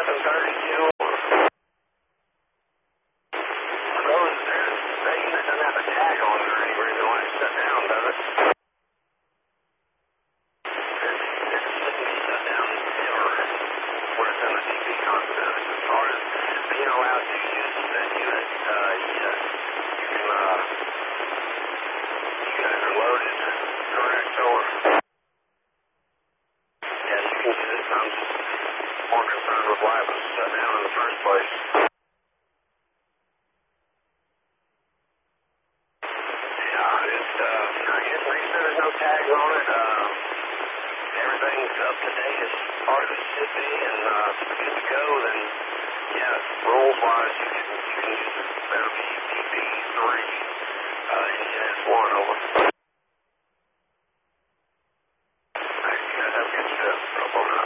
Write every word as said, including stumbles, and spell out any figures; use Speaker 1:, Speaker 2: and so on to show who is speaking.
Speaker 1: seven thirty-two. Suppose there's, that unit doesn't have a tag on it or any reason why it's shut down, does it? It, it shouldn't be shut down ever when it's in the D P constant. As far as being allowed to use that unit, uh, yes, you can, uh, you guys are loaded, correct, over. Yes, you can use it. I'm just more concerned with why it was shut down in the first place. Yeah, it's, uh, I guess they said there's no tags on it. Uh, everything's up to date as far as it should be, and, uh, if it's good to go, then, yeah, rules-wise, you can, you can use it. That'll be D P three, uh, N S one, over.